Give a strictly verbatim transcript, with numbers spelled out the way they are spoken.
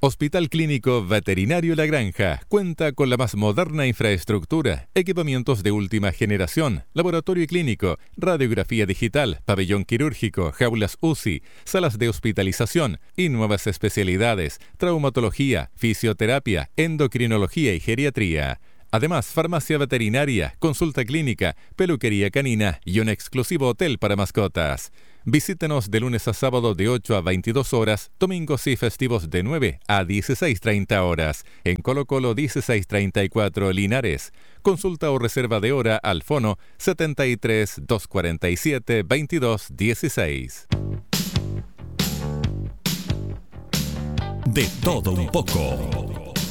Hospital Clínico Veterinario La Granja cuenta con la más moderna infraestructura, equipamientos de última generación, laboratorio clínico, radiografía digital, pabellón quirúrgico, jaulas U C I, salas de hospitalización y nuevas especialidades, traumatología, fisioterapia, endocrinología y geriatría. Además, farmacia veterinaria, consulta clínica, peluquería canina y un exclusivo hotel para mascotas. Visítenos de lunes a sábado de ocho a veintidós horas, domingos y festivos de nueve a dieciséis treinta horas. En Colo Colo dieciséis treinta y cuatro Linares. Consulta o reserva de hora al fono setenta y tres, doscientos cuarenta y siete, veintidós dieciséis. De todo un poco.